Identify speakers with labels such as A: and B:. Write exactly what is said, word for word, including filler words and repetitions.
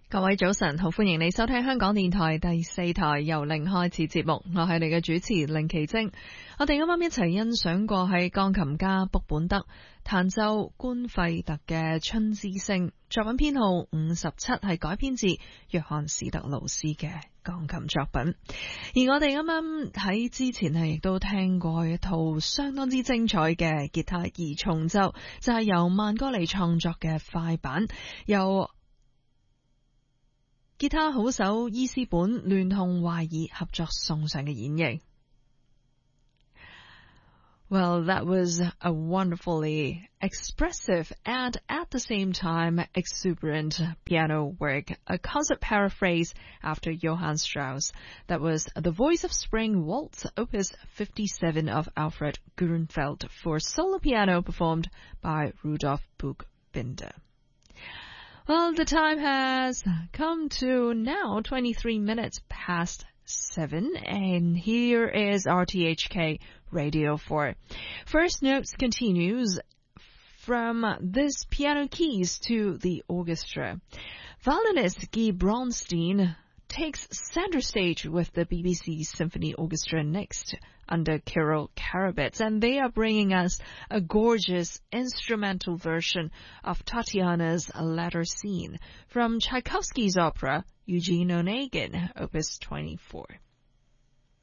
A: 各位早晨，好歡迎你收聽香港電台第四台由零開始節目，我係你嘅主持令奇晶。我哋啱啱一齊欣賞過係鋼琴家卜本德彈奏官費特嘅《春之星》，作品編號五十七，係改編自約翰史特勞斯嘅鋼琴作品。而我哋啱啱喺之前係亦都聽過一套相當之精彩嘅吉他二重奏，就係、是、由曼哥尼創作嘅快板，由吉他好手伊斯本聯同懷爾合作送上嘅演繹。Well, that was a wonderfully expressive and at the same time exuberant piano work, a concert paraphrase after Johann Strauss. That was The Voice of Spring Waltz, Opus fifty-seven of Alfred Grunfeld for solo piano, performed by Rudolf Buchbinder.Well, the time has come to now twenty-three minutes past seven, and here is R T H K Radio four. First Notes continues from this piano keys to the orchestra. Violinist Guy Bronstein takes center stage with the B B C Symphony Orchestra next under Kirill Karabets, and they are bringing us a gorgeous instrumental version of Tatiana's Latter Scene from Tchaikovsky's opera Eugene Onegin, Opus twenty-four.